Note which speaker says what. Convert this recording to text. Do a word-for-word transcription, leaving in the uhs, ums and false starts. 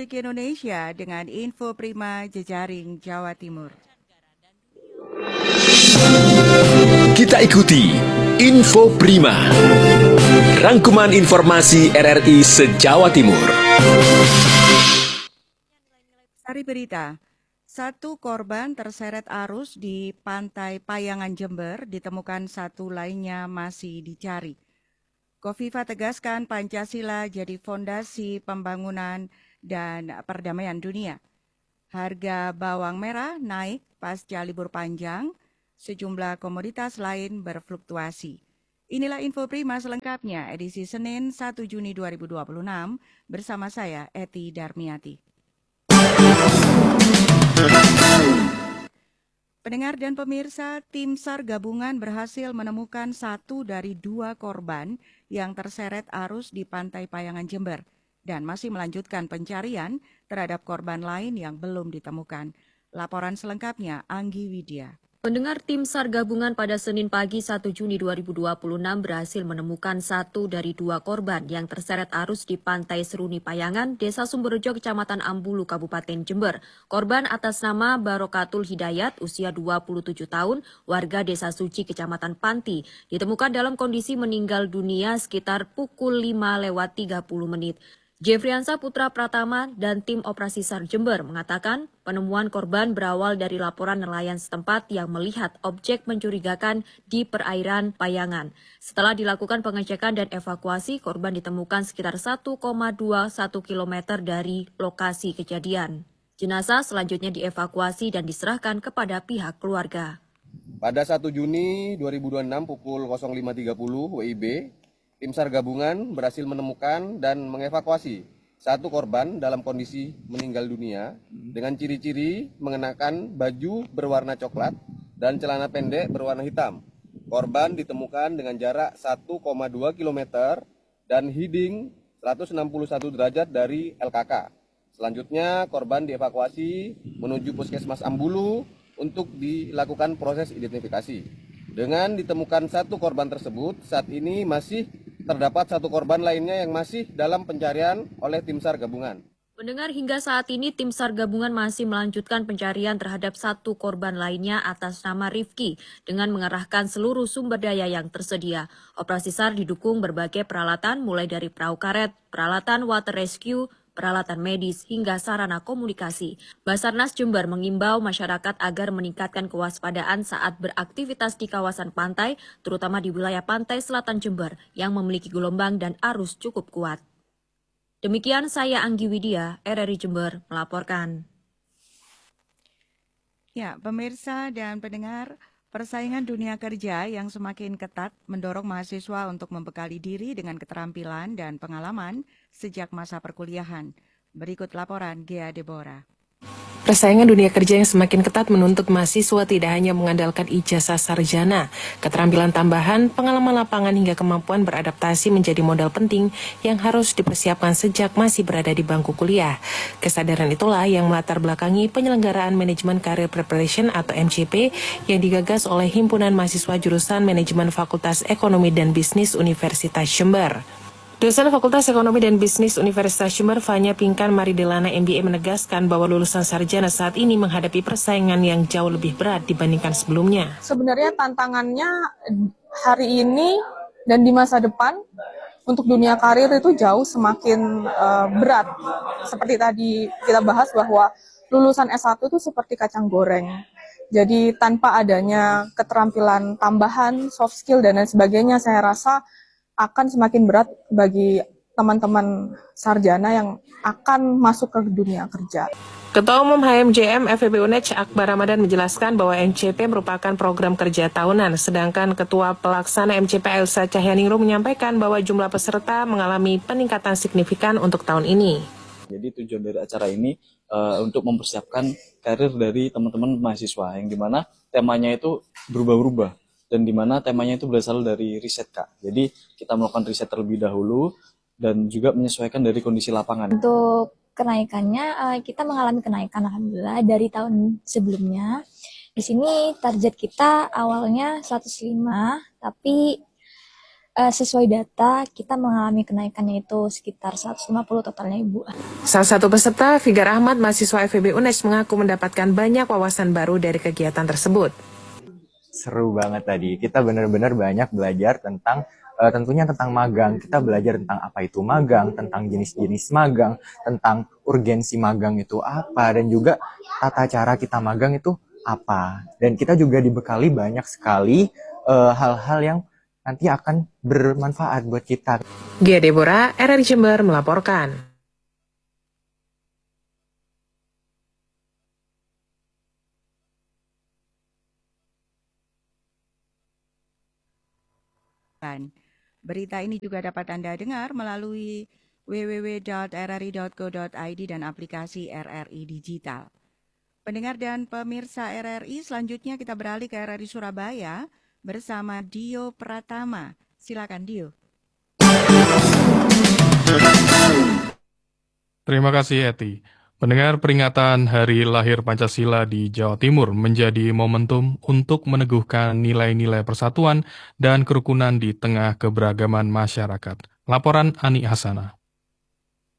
Speaker 1: Republik Indonesia dengan Info Prima Jejaring Jawa Timur.
Speaker 2: Kita ikuti Info Prima, rangkuman informasi R R I se-Jawa Timur.
Speaker 1: Sari berita, satu korban terseret arus di Pantai Payangan Jember, ditemukan satu lainnya masih dicari. Kofifa tegaskan Pancasila jadi fondasi pembangunan dan perdamaian dunia. Harga bawang merah naik pasca libur panjang, sejumlah komoditas lain berfluktuasi. Inilah Info Prima selengkapnya edisi Senin satu Juni dua ribu dua puluh enam bersama saya Eti Darmiati. Pendengar dan pemirsa, tim SAR gabungan berhasil menemukan satu dari dua korban yang terseret arus di Pantai Payangan Jember dan masih melanjutkan pencarian terhadap korban lain yang belum ditemukan. Laporan selengkapnya Anggi Widya.
Speaker 3: Pendengar, tim SAR gabungan pada Senin pagi satu Juni dua ribu dua puluh enam berhasil menemukan satu dari dua korban yang terseret arus di Pantai Seruni Payangan, Desa Sumberjo, Kecamatan Ambulu, Kabupaten Jember. Korban atas nama Barokatul Hidayat, usia dua puluh tujuh tahun, warga Desa Suci, Kecamatan Panti, ditemukan dalam kondisi meninggal dunia sekitar pukul lima lewat tiga puluh menit. Jeffriansa Putra Pratama dan tim operasi SAR Jember mengatakan penemuan korban berawal dari laporan nelayan setempat yang melihat objek mencurigakan di perairan Payangan. Setelah dilakukan pengecekan dan evakuasi, korban ditemukan sekitar satu koma dua satu kilometer dari lokasi kejadian. Jenazah selanjutnya dievakuasi dan diserahkan kepada pihak keluarga.
Speaker 4: Pada satu Juni dua ribu dua puluh enam pukul lima tiga puluh W I B, tim SAR gabungan berhasil menemukan dan mengevakuasi satu korban dalam kondisi meninggal dunia dengan ciri-ciri mengenakan baju berwarna coklat dan celana pendek berwarna hitam. Korban ditemukan dengan jarak satu koma dua kilometer dan heading seratus enam puluh satu derajat dari L K K. Selanjutnya korban dievakuasi menuju Puskesmas Ambulu untuk dilakukan proses identifikasi. Dengan ditemukan satu korban tersebut, saat ini masih terdapat satu korban lainnya yang masih dalam pencarian oleh tim SAR gabungan.
Speaker 3: Mendengar hingga saat ini tim SAR gabungan masih melanjutkan pencarian terhadap satu korban lainnya atas nama Rifki dengan mengerahkan seluruh sumber daya yang tersedia. Operasi SAR didukung berbagai peralatan mulai dari perahu karet, peralatan water rescue, peralatan medis, hingga sarana komunikasi. Basarnas Jember mengimbau masyarakat agar meningkatkan kewaspadaan saat beraktivitas di kawasan pantai, terutama di wilayah pantai selatan Jember yang memiliki gelombang dan arus cukup kuat. Demikian saya Anggi Widya, R R I Jember, melaporkan.
Speaker 1: Ya, pemirsa dan pendengar, persaingan dunia kerja yang semakin ketat mendorong mahasiswa untuk membekali diri dengan keterampilan dan pengalaman sejak masa perkuliahan. Berikut laporan Gea Deborah.
Speaker 5: Persaingan dunia kerja yang semakin ketat menuntut mahasiswa tidak hanya mengandalkan ijazah sarjana, keterampilan tambahan, pengalaman lapangan hingga kemampuan beradaptasi menjadi modal penting yang harus dipersiapkan sejak masih berada di bangku kuliah. Kesadaran itulah yang melatar belakangi penyelenggaraan Manajemen Career Preparation atau M C P yang digagas oleh Himpunan Mahasiswa Jurusan Manajemen Fakultas Ekonomi dan Bisnis Universitas Jember. Dosen Fakultas Ekonomi dan Bisnis Universitas Jember, Fanya Pinkan Maridelana M B A menegaskan bahwa lulusan sarjana saat ini menghadapi persaingan yang jauh lebih berat dibandingkan sebelumnya.
Speaker 6: Sebenarnya tantangannya hari ini dan di masa depan untuk dunia karir itu jauh semakin uh, berat. Seperti tadi kita bahas bahwa lulusan S satu itu seperti kacang goreng. Jadi tanpa adanya keterampilan tambahan, soft skill dan lain sebagainya, saya rasa akan semakin berat bagi teman-teman sarjana yang akan masuk ke dunia kerja.
Speaker 5: Ketua Umum H M J M F E B U N E C Akbar Ramadan menjelaskan bahwa M C P merupakan program kerja tahunan, sedangkan Ketua Pelaksana M C P Elsa Cahyaningrum menyampaikan bahwa jumlah peserta mengalami peningkatan signifikan untuk tahun ini.
Speaker 7: Jadi tujuan dari acara ini uh, untuk mempersiapkan karir dari teman-teman mahasiswa, yang dimana temanya itu berubah-ubah. Dan di mana temanya itu berasal dari riset, Kak. Jadi kita melakukan riset terlebih dahulu dan juga menyesuaikan dari kondisi lapangan.
Speaker 8: Untuk kenaikannya, kita mengalami kenaikan alhamdulillah dari tahun sebelumnya. Di sini target kita awalnya seratus lima, tapi Eh, sesuai data, kita mengalami kenaikannya itu sekitar seratus lima puluh totalnya, Ibu.
Speaker 5: Salah satu peserta, Figar Ahmad, mahasiswa F E B U N E S, mengaku mendapatkan banyak wawasan baru dari kegiatan tersebut.
Speaker 9: Seru banget tadi. Kita benar-benar banyak belajar tentang uh, tentunya tentang magang. Kita belajar tentang apa itu magang, tentang jenis-jenis magang, tentang urgensi magang itu apa, dan juga tata cara kita magang itu apa. Dan kita juga dibekali banyak sekali uh, hal-hal yang nanti akan bermanfaat buat kita.
Speaker 5: Gia Deborah, R R I Jember melaporkan.
Speaker 1: Berita ini juga dapat Anda dengar melalui w w w titik r r i titik go titik i d dan aplikasi R R I Digital. Pendengar dan pemirsa R R I, selanjutnya kita beralih ke R R I Surabaya bersama Dio Pratama. Silakan Dio.
Speaker 10: Terima kasih Eti. Pendengar, peringatan Hari Lahir Pancasila di Jawa Timur menjadi momentum untuk meneguhkan nilai-nilai persatuan dan kerukunan di tengah keberagaman masyarakat. Laporan Ani Hasanah.